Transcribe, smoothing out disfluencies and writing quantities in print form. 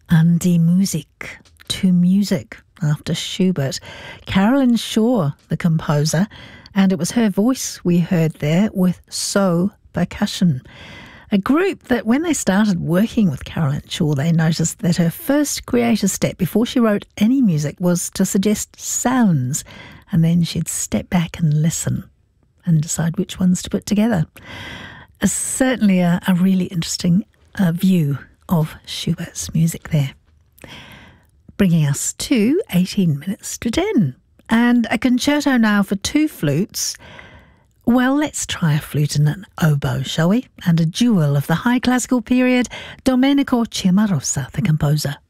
An die Musik, to music, after Schubert. Carolyn Shaw, the composer, and it was her voice we heard there with So Percussion. A group that when they started working with Carolyn Shaw, they noticed that her first creative step before she wrote any music was to suggest sounds, and then she'd step back and listen and decide which ones to put together. Certainly a really interesting view of Schubert's music there. Bringing us to 18 minutes to 10. And a concerto now for two flutes. Well, let's try a flute and an oboe, shall we? And a jewel of the high classical period, Domenico Cimarosa, the composer.